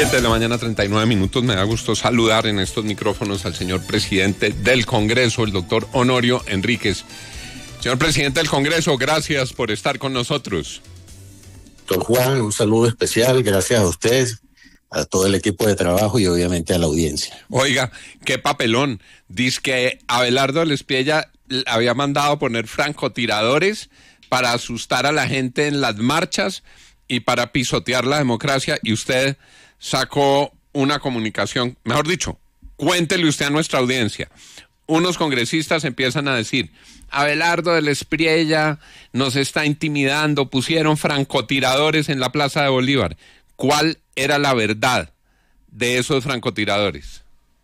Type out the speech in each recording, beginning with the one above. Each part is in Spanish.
7:39 a.m. Me da gusto saludar en estos micrófonos al señor presidente del Congreso, el doctor Honorio Enríquez. Señor presidente del Congreso, gracias por estar con nosotros. Doctor Juan, un saludo especial, gracias a usted, a todo el equipo de trabajo y obviamente a la audiencia. Oiga, qué papelón. Dice que Abelardo Lespiella había mandado poner francotiradores para asustar a la gente en las marchas y para pisotear la democracia, y usted sacó una comunicación, mejor dicho, cuéntele usted a nuestra audiencia. Unos congresistas empiezan a decir: Abelardo de Lespiella nos está intimidando, pusieron francotiradores en la Plaza de Bolívar. ¿Cuál era la verdad de esos francotiradores?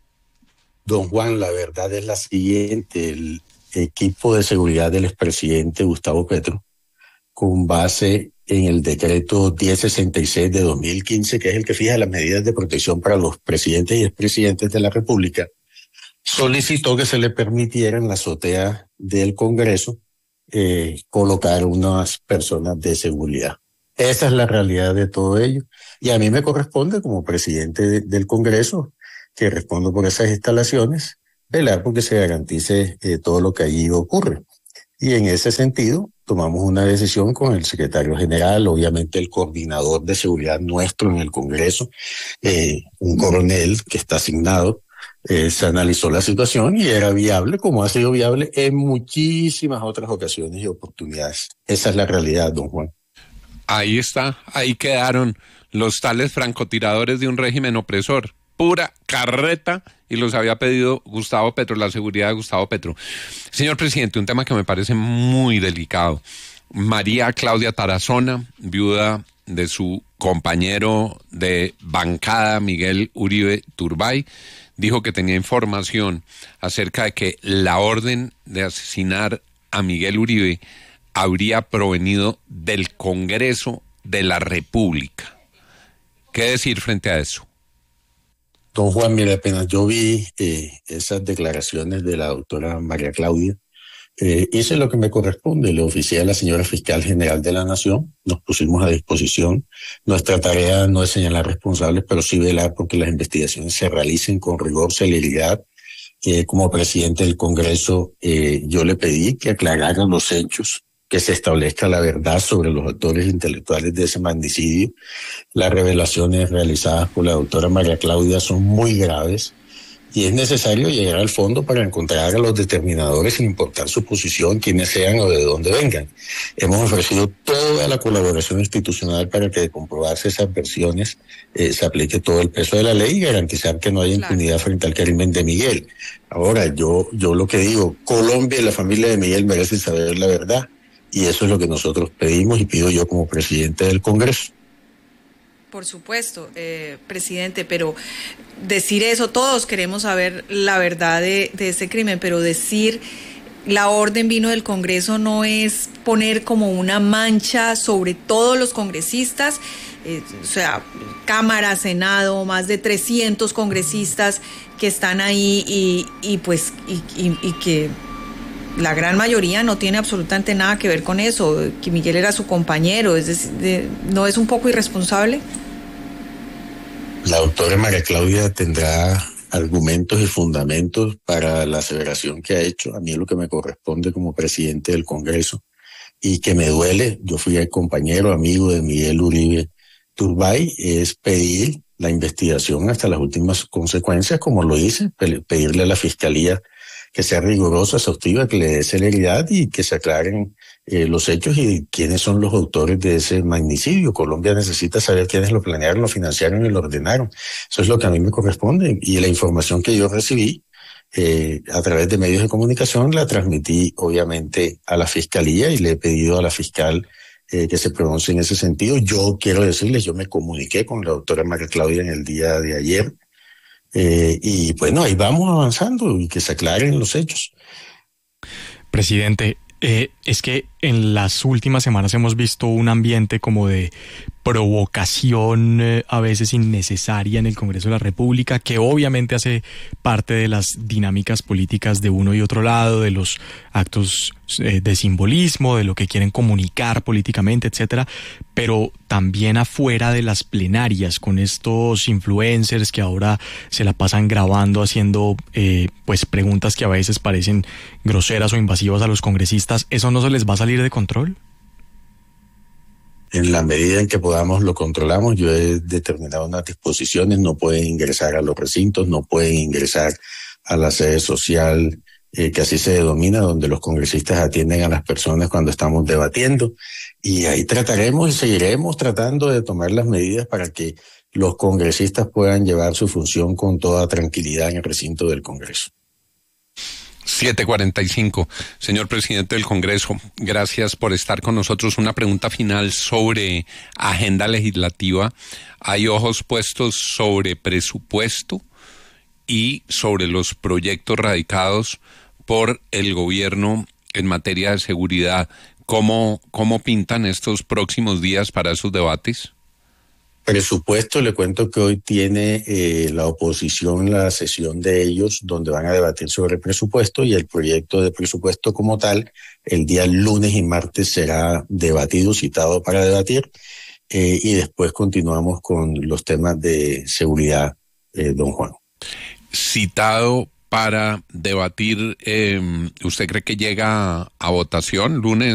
Don Juan, la verdad es la siguiente: el equipo de seguridad del expresidente Gustavo Petro, con base en el decreto 1066 de 2015, que es el que fija las medidas de protección para los presidentes y expresidentes de la República, solicitó que se le permitiera en la azotea del Congreso colocar unas personas de seguridad. Esa es la realidad de todo ello. Y a mí me corresponde, como presidente del Congreso, que respondo por esas instalaciones, velar porque se garantice todo lo que allí ocurre. Y en ese sentido, tomamos una decisión con el secretario general, obviamente el coordinador de seguridad nuestro en el Congreso, un coronel que está asignado. Se analizó la situación y era viable, como ha sido viable en muchísimas otras ocasiones y oportunidades. Esa es la realidad, don Juan. Ahí está, ahí quedaron los tales francotiradores de un régimen opresor. Pura carreta, y los había pedido Gustavo Petro, la seguridad de Gustavo Petro. Señor presidente, un tema que me parece muy delicado. María Claudia Tarazona, viuda de su compañero de bancada, Miguel Uribe Turbay, dijo que tenía información acerca de que la orden de asesinar a Miguel Uribe habría provenido del Congreso de la República. ¿Qué decir frente a eso? Don Juan, mire, apenas yo vi esas declaraciones de la doctora María Claudia, hice lo que me corresponde, le oficié a la señora fiscal general de la Nación, nos pusimos a disposición. Nuestra tarea no es señalar responsables, pero sí velar porque las investigaciones se realicen con rigor, celeridad. Como presidente del Congreso, yo le pedí que aclararan los hechos, que se establezca la verdad sobre los autores intelectuales de ese magnicidio. Las revelaciones realizadas por la doctora María Claudia son muy graves y es necesario llegar al fondo para encontrar a los determinadores sin importar su posición, quiénes sean o de dónde vengan. Hemos ofrecido toda la colaboración institucional para que, de comprobarse esas versiones, se aplique todo el peso de la ley y garantizar que no haya impunidad frente al crimen de Miguel. Ahora, yo lo que digo, Colombia y la familia de Miguel merecen saber la verdad. Y eso es lo que nosotros pedimos y pido yo como presidente del Congreso. Por supuesto, presidente, pero decir eso, todos queremos saber la verdad de ese crimen, pero decir la orden vino del Congreso no es poner como una mancha sobre todos los congresistas, o sea, Cámara, Senado, más de 300 congresistas que están ahí y que la gran mayoría no tiene absolutamente nada que ver con eso, que Miguel era su compañero, es decir, ¿no es un poco irresponsable? La doctora María Claudia tendrá argumentos y fundamentos para la aseveración que ha hecho. A mí es lo que me corresponde como presidente del Congreso y que me duele. Yo fui el compañero, amigo de Miguel Uribe Turbay, es pedir la investigación hasta las últimas consecuencias, como lo hice, pedirle a la Fiscalía que sea rigurosa, exhaustiva, que le dé celeridad y que se aclaren los hechos y quiénes son los autores de ese magnicidio. Colombia necesita saber quiénes lo planearon, lo financiaron y lo ordenaron. Eso es lo que a mí me corresponde. Y la información que yo recibí a través de medios de comunicación la transmití obviamente a la Fiscalía y le he pedido a la fiscal que se pronuncie en ese sentido. Yo quiero decirles, yo me comuniqué con la doctora María Claudia en el día de ayer. Y bueno, ahí vamos avanzando y que se aclaren los hechos. Presidente, es que en las últimas semanas hemos visto un ambiente como de provocación a veces innecesaria en el Congreso de la República, que obviamente hace parte de las dinámicas políticas de uno y otro lado, de los actos de simbolismo, de lo que quieren comunicar políticamente, etcétera, pero también afuera de las plenarias, con estos influencers que ahora se la pasan grabando, haciendo pues preguntas que a veces parecen groseras o invasivas a los congresistas. ¿Eso no se les va a salir de control? En la medida en que podamos lo controlamos. Yo he determinado unas disposiciones: no pueden ingresar a los recintos, no pueden ingresar a la sede social, que así se denomina, donde los congresistas atienden a las personas cuando estamos debatiendo. Y ahí trataremos y seguiremos tratando de tomar las medidas para que los congresistas puedan llevar su función con toda tranquilidad en el recinto del Congreso. 7:45. Señor presidente del Congreso, gracias por estar con nosotros. Una pregunta final sobre agenda legislativa. Hay ojos puestos sobre presupuesto y sobre los proyectos radicados por el gobierno en materia de seguridad. ¿Cómo pintan estos próximos días para esos debates? Presupuesto, le cuento que hoy tiene la oposición la sesión de ellos, donde van a debatir sobre presupuesto, y el proyecto de presupuesto como tal, el día lunes y martes será debatido, citado para debatir, y después continuamos con los temas de seguridad, don Juan. Citado para debatir, ¿usted cree que llega a votación lunes?